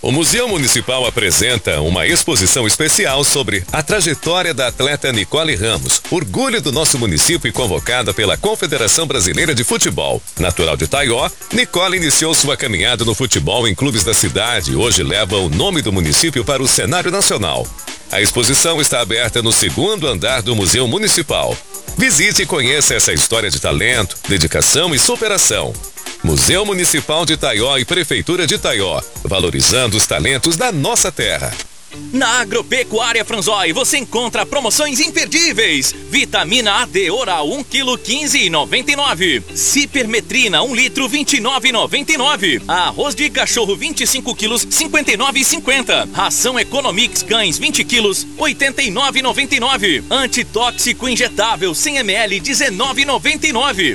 O Museu Municipal apresenta uma exposição especial sobre a trajetória da atleta Nicole Ramos, orgulho do nosso município e convocada pela Confederação Brasileira de Futebol. Natural de Taió, Nicole iniciou sua caminhada no futebol em clubes da cidade e hoje leva o nome do município para o cenário nacional. A exposição está aberta no segundo andar do Museu Municipal. Visite e conheça essa história de talento, dedicação e superação. Museu Municipal de Taió e Prefeitura de Taió, valorizando os talentos da nossa terra. Na Agropecuária Franzói você encontra promoções imperdíveis. Vitamina AD Oral 1 kg 15,99. Cipermetrina 1 litro 29,99. Arroz de cachorro 25 quilos 59,50. Ração Economix Cães 20 quilos 89,99. Antitóxico injetável 100 ml 19,99.